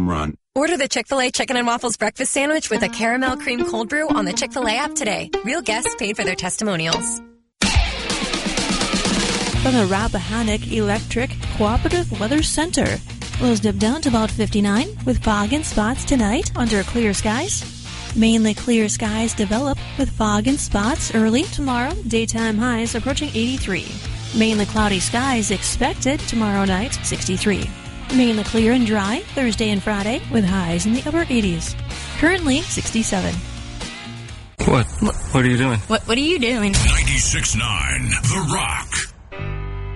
home run. Order the Chick-fil-A Chicken and Waffles Breakfast Sandwich with a caramel cream cold brew on the Chick-fil-A app today. Real guests paid for their testimonials. From the Rappahannock Electric Cooperative Weather Center. Lows dip down to about 59 with fog and spots tonight under clear skies. Mainly clear skies develop with fog and spots early tomorrow. Daytime highs approaching 83. Mainly cloudy skies expected tomorrow night, 63. Mainly clear and dry Thursday and Friday with highs in the upper 80s. Currently 67. What are you doing? What are you doing? 96.9 The Rock.